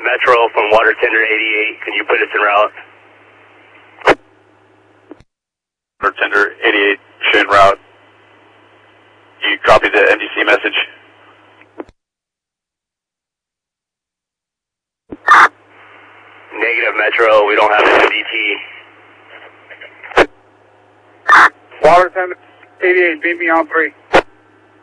Metro from Water Tender 88. Can you put us en route? Water Tender 88, en route. You copy the NDC message? Negative, Metro. We don't have an MDT. Water Tender 88, beat me on 3.